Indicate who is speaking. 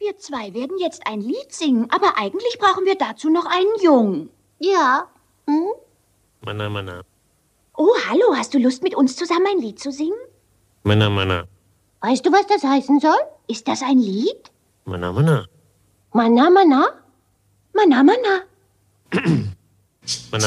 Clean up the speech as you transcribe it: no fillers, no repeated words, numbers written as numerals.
Speaker 1: Wir zwei werden jetzt ein Lied singen, aber eigentlich brauchen wir dazu noch einen Jungen.
Speaker 2: Ja.
Speaker 3: Hm? Mana, mana.
Speaker 1: Oh, hallo, hast du Lust, mit uns zusammen ein Lied zu singen?
Speaker 3: Mana, mana.
Speaker 2: Weißt du, was das heißen soll?
Speaker 1: Ist das ein Lied?
Speaker 3: Mana, mana.
Speaker 2: Mana, mana?
Speaker 1: Mana, mana.
Speaker 3: Mana.